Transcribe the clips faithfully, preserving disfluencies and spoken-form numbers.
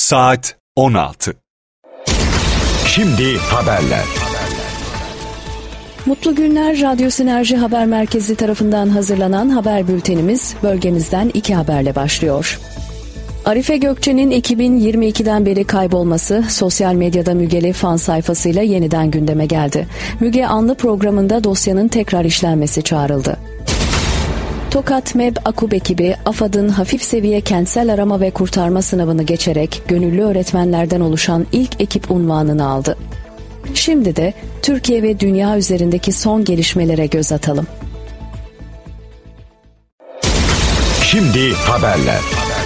Saat on altı. Şimdi haberler. Mutlu günler. Radyo Sinerji Haber Merkezi tarafından hazırlanan haber bültenimiz bölgemizden iki haberle başlıyor. Arife Gökçe'nin iki bin yirmi ikiden beri kaybolması sosyal medyada Müge'li fan sayfasıyla yeniden gündeme geldi. Müge Anlı programında dosyanın tekrar işlenmesi çağrıldı. Tokat M E B AKUB ekibi AFAD'ın hafif seviye kentsel arama ve kurtarma sınavını geçerek gönüllü öğretmenlerden oluşan ilk ekip unvanını aldı. Şimdi de Türkiye ve dünya üzerindeki son gelişmelere göz atalım. Şimdi haberler.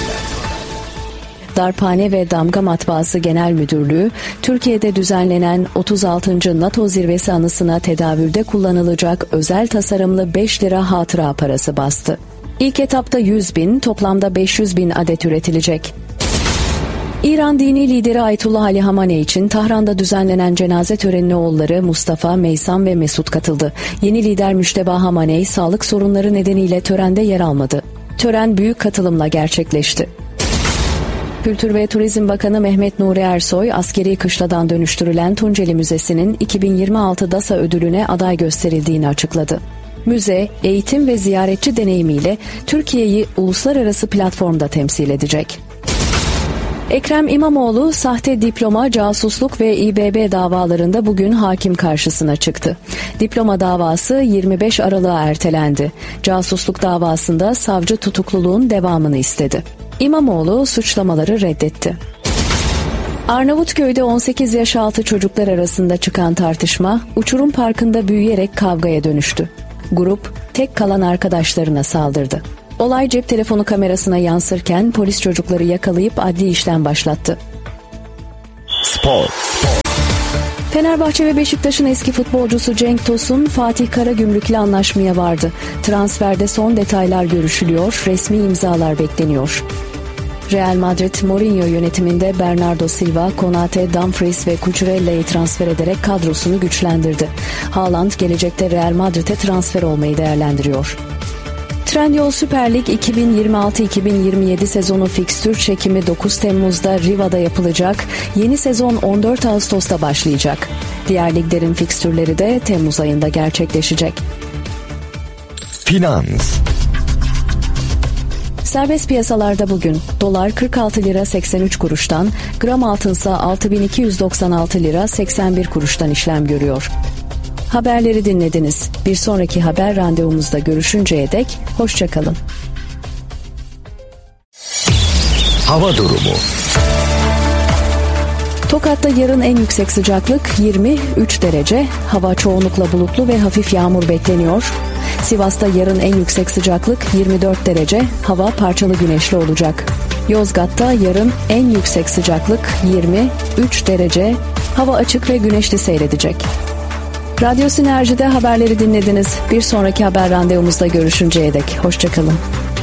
Darphane ve Damga Matbaası Genel Müdürlüğü, Türkiye'de düzenlenen otuz altıncı NATO Zirvesi anısına tedavülde kullanılacak özel tasarımlı beş lira hatıra parası bastı. İlk etapta yüz bin, toplamda beş yüz bin adet üretilecek. İran dini lideri Ayetullah Ali Hamaney için Tahran'da düzenlenen cenaze törenine oğulları Mustafa, Meysam ve Mesut katıldı. Yeni lider Müşteba Hamaney, sağlık sorunları nedeniyle törende yer almadı. Tören büyük katılımla gerçekleşti. Kültür ve Turizm Bakanı Mehmet Nuri Ersoy, askeri kışladan dönüştürülen Tunceli Müzesi'nin iki bin yirmi altı DASA ödülüne aday gösterildiğini açıkladı. Müze, eğitim ve ziyaretçi deneyimiyle Türkiye'yi uluslararası platformda temsil edecek. Ekrem İmamoğlu, sahte diploma, casusluk ve İBB davalarında bugün hakim karşısına çıktı. Diploma davası yirmi beş Aralık'a ertelendi. Casusluk davasında savcı tutukluluğun devamını istedi. İmamoğlu suçlamaları reddetti. Arnavutköy'de on sekiz yaş altı çocuklar arasında çıkan tartışma, uçurum parkında büyüyerek kavgaya dönüştü. Grup, tek kalan arkadaşlarına saldırdı. Olay cep telefonu kamerasına yansırken polis çocukları yakalayıp adli işlem başlattı. Spor. Fenerbahçe ve Beşiktaş'ın eski futbolcusu Cenk Tosun, Fatih Karagümrük'le anlaşmaya vardı. Transferde son detaylar görüşülüyor, resmi imzalar bekleniyor. Real Madrid, Mourinho yönetiminde Bernardo Silva, Konate, Dumfries ve Cucurella'yı transfer ederek kadrosunu güçlendirdi. Haaland gelecekte Real Madrid'e transfer olmayı değerlendiriyor. Trendyol Süper Lig iki bin yirmi altı iki bin yirmi yedi sezonu fikstür çekimi dokuz Temmuz'da Riva'da yapılacak, yeni sezon on dört Ağustos'ta başlayacak. Diğer liglerin fikstürleri de Temmuz ayında gerçekleşecek. Finans. Serbest piyasalarda bugün dolar kırk altı lira seksen üç kuruştan, gram altınsa altı bin iki yüz doksan altı lira seksen bir kuruştan işlem görüyor. Haberleri dinlediniz. Bir sonraki haber randevumuzda görüşünceye dek hoşça kalın. Hava durumu. Tokat'ta yarın en yüksek sıcaklık yirmi üç derece. Hava çoğunlukla bulutlu ve hafif yağmur bekleniyor. Sivas'ta yarın en yüksek sıcaklık yirmi dört derece. Hava parçalı güneşli olacak. Yozgat'ta yarın en yüksek sıcaklık yirmi üç derece. Hava açık ve güneşli seyredecek. Radyo Sinerji'de haberleri dinlediniz. Bir sonraki haber randevumuzda görüşünceye dek hoşça kalın.